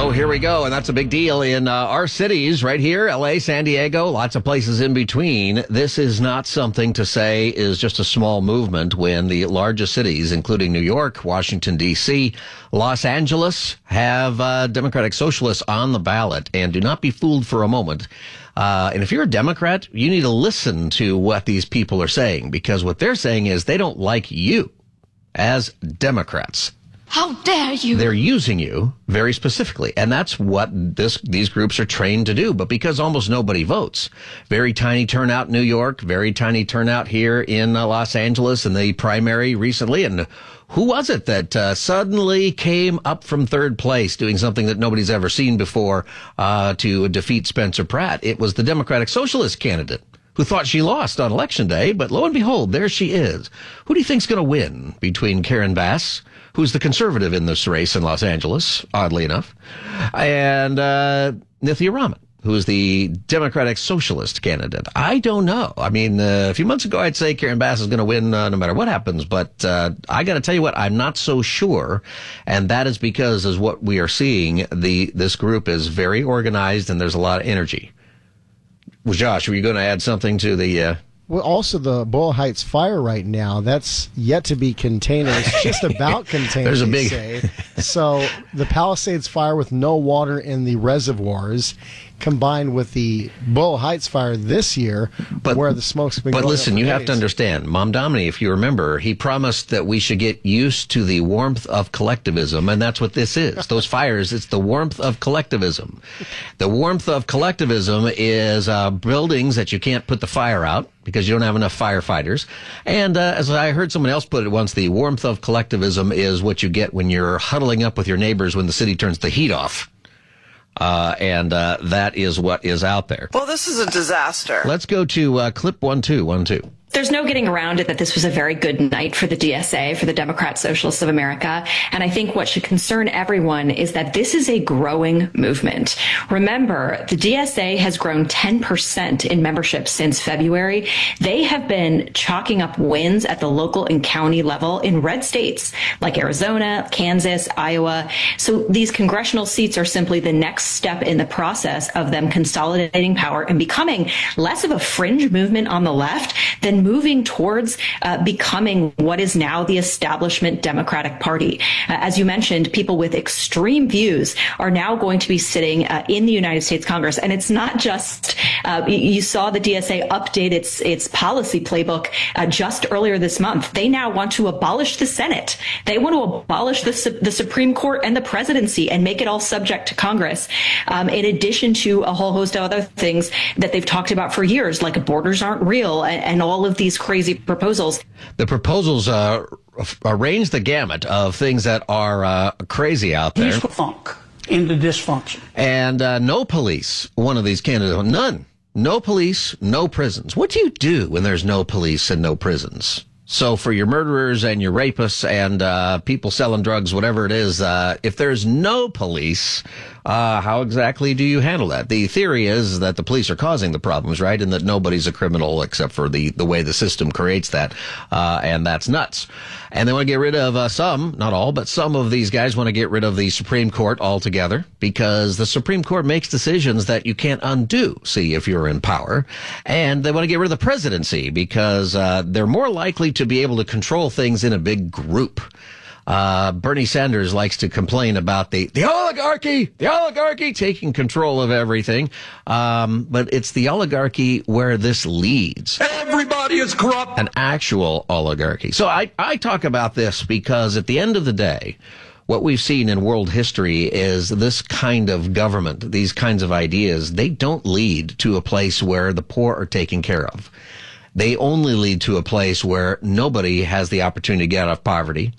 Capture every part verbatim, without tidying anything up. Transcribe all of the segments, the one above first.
So here we go, and that's a big deal in uh, our cities right here, L A, San Diego, lots of places in between. This is not something to say is just a small movement when the largest cities, including New York, Washington, D C, Los Angeles, have uh, Democratic Socialists on the ballot. And do not be fooled for a moment. Uh, and if you're a Democrat, you need to listen to what these people are saying, because what they're saying is they don't like you as Democrats. How dare you? They're using you very specifically. And that's what this these groups are trained to do. But because almost nobody votes, very tiny turnout in New York, very tiny turnout here in uh, Los Angeles in the primary recently. And who was it that uh, suddenly came up from third place doing something that nobody's ever seen before uh, to defeat Spencer Pratt? It was the Democratic Socialist candidate who thought she lost on Election Day. But lo and behold, there she is. Who do you think's going to win between Karen Bass, who's the conservative in this race in Los Angeles, oddly enough, and uh, Nithya Raman, who is the Democratic Socialist candidate? I don't know. I mean, uh, a few months ago, I'd say Karen Bass is going to win uh, no matter what happens. But uh, I got to tell you what, I'm not so sure. And that is because, as what we are seeing, the this group is very organized and there's a lot of energy. Well, Josh, were you going to add something to the... Uh, Well, also the Boyle Heights fire right now, that's yet to be contained. It's just about contained, There's a they big... say. So the Palisades fire with no water in the reservoirs, combined with the Boyle Heights fire this year, but, where the smoke's been But going listen, up for you days. have to understand, Mom Domini, if you remember, he promised that we should get used to the warmth of collectivism, and that's what this is. Those fires, it's the warmth of collectivism. The warmth of collectivism is uh, buildings that you can't put the fire out because you don't have enough firefighters. And uh, as I heard someone else put it once, the warmth of collectivism is what you get when you're huddling up with your neighbors when the city turns the heat off. Uh, and uh, that is what is out there. Well, this is a disaster. Let's go to uh, clip one, two, one, two. There's no getting around it that this was a very good night for the D S A, for the Democrat Socialists of America. And I think what should concern everyone is that this is a growing movement. Remember, the D S A has grown ten percent in membership since February. They have been chalking up wins at the local and county level in red states like Arizona, Kansas, Iowa. So these congressional seats are simply the next step in the process of them consolidating power and becoming less of a fringe movement on the left than moving towards uh, becoming what is now the establishment Democratic Party. Uh, as you mentioned, people with extreme views are now going to be sitting uh, in the United States Congress. And it's not just, uh, you saw the D S A update its its policy playbook uh, just earlier this month. They now want to abolish the Senate. They want to abolish the, the Supreme Court and the presidency and make it all subject to Congress, um, in addition to a whole host of other things that they've talked about for years, like borders aren't real and, and all of these crazy proposals. The proposals uh, arrange the gamut of things that are uh, crazy out there. Peaceful funk into dysfunction. And uh, no police, one of these candidates, none. No police, no prisons. What do you do when there's no police and no prisons? So for your murderers and your rapists and uh, people selling drugs, whatever it is, uh, if there's no police, uh, how exactly do you handle that? The theory is that the police are causing the problems, right? And that nobody's a criminal except for the, the way the system creates that. Uh, and that's nuts. And they want to get rid of uh, some, not all, but some of these guys want to get rid of the Supreme Court altogether because the Supreme Court makes decisions that you can't undo, see, if you're in power. And they want to get rid of the presidency because uh, they're more likely to be able to control things in a big group. Uh, Bernie Sanders likes to complain about the, the oligarchy, the oligarchy taking control of everything. Um, but it's the oligarchy where this leads. Everybody is corrupt. An actual oligarchy. So I, I talk about this because at the end of the day, what we've seen in world history is this kind of government, these kinds of ideas, they don't lead to a place where the poor are taken care of. They only lead to a place where nobody has the opportunity to get out of poverty,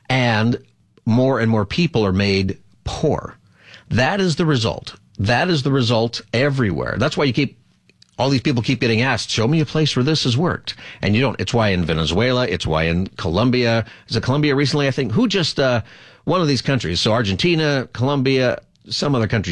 and more and more people are made poor. That is the result. That is the result everywhere. That's why you keep, all these people keep getting asked, show me a place where this has worked. And you don't. It's why in Venezuela, it's why in Colombia, is it Colombia recently, I think? Who just, uh, one of these countries, so Argentina, Colombia, some other countries,